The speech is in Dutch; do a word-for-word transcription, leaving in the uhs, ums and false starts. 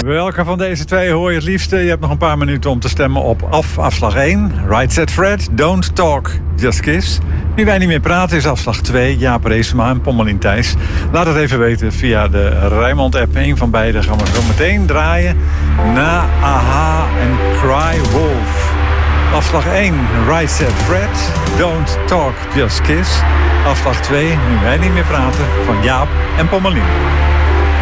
Welke van deze twee hoor je het liefste? Je hebt nog een paar minuten om te stemmen op af, afslag één. Right Set Fred, Don't Talk, Just Kiss. Nu wij niet meer praten is afslag twee. Jaap Reesema en Pommelien Thijs. Laat het even weten via de Rijnmond-app. Eén van beide gaan we zo meteen draaien. Na Aha en Cry Wolf. Afslag één, Right Set Fred, Don't Talk, Just Kiss. Afslag twee, nu wij niet meer praten, van Jaap en Pommelien.